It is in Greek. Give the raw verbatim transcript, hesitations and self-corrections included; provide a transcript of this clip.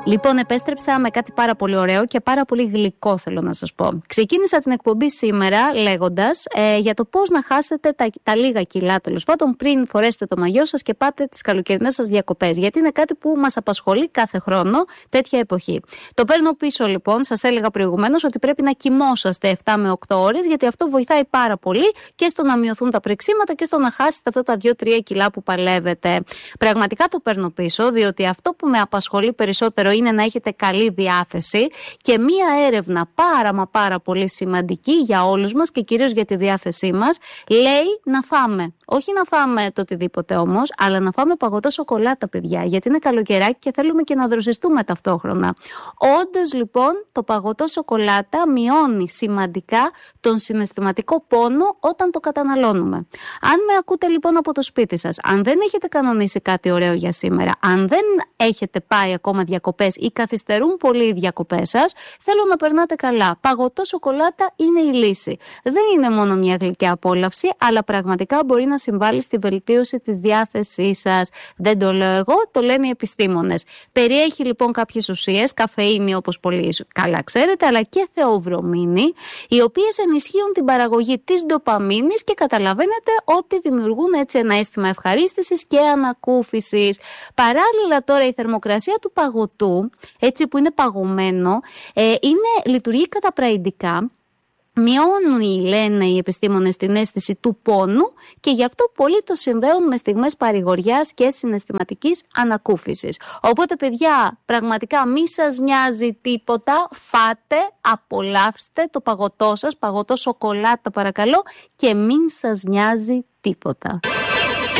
Λοιπόν, επέστρεψα με κάτι πάρα πολύ ωραίο και πάρα πολύ γλυκό, θέλω να σας πω. Ξεκίνησα την εκπομπή σήμερα λέγοντας ε, για το πώς να χάσετε τα, τα λίγα κιλά, τέλος πάντων, πριν φορέσετε το μαγιό σας και πάτε τις καλοκαιρινές σας διακοπές. Γιατί είναι κάτι που μας απασχολεί κάθε χρόνο τέτοια εποχή. Το παίρνω πίσω, λοιπόν. Σας έλεγα προηγουμένως ότι πρέπει να κοιμόσαστε επτά με οκτώ ώρες, γιατί αυτό βοηθάει πάρα πολύ και στο να μειωθούν τα πρεξίματα και στο να χάσετε αυτά τα δύο τρία κιλά που παλεύετε. Πραγματικά το παίρνω πίσω, διότι αυτό που με απασχολεί περισσότερο είναι να έχετε καλή διάθεση και μία έρευνα πάρα μα πάρα πολύ σημαντική για όλους μας και κυρίως για τη διάθεσή μας λέει να φάμε. Όχι να φάμε το οτιδήποτε όμως, αλλά να φάμε παγωτό σοκολάτα, παιδιά, γιατί είναι καλοκαιράκι και θέλουμε και να δροσιστούμε ταυτόχρονα. Όντως, λοιπόν, το παγωτό σοκολάτα μειώνει σημαντικά τον συναισθηματικό πόνο όταν το καταναλώνουμε. Αν με ακούτε λοιπόν από το σπίτι σας, αν δεν έχετε κανονίσει κάτι ωραίο για σήμερα, αν δεν έχετε πάει ακόμα διακοπές ή καθυστερούν πολύ οι διακοπές σας, θέλω να περνάτε καλά. Παγωτό σοκολάτα είναι η λύση. Δεν είναι μόνο μια γλυκιά απόλαυση, αλλά πραγματικά μπορεί να συμβάλλει στη βελτίωση της διάθεσής σας. Δεν το λέω εγώ, το λένε οι επιστήμονες. Περιέχει λοιπόν κάποιες ουσίες, καφεΐνη όπως πολύ καλά ξέρετε, αλλά και θεοβρομίνη, οι οποίες ενισχύουν την παραγωγή της ντοπαμίνης και καταλαβαίνετε ότι δημιουργούν έτσι ένα αίσθημα ευχαρίστησης και ανακούφισης. Παράλληλα τώρα η θερμοκρασία του παγωτού, έτσι που είναι παγωμένο, ε, είναι, λειτουργεί καταπραϊντικά. Μειώνει, λένε οι επιστήμονες, την αίσθηση του πόνου και γι' αυτό πολλοί το συνδέουν με στιγμές παρηγοριάς και συναισθηματικής ανακούφισης. Οπότε, παιδιά, πραγματικά μη σας νοιάζει τίποτα, φάτε, απολαύστε το παγωτό σας, παγωτό σοκολάτα παρακαλώ, και μην σας νοιάζει τίποτα.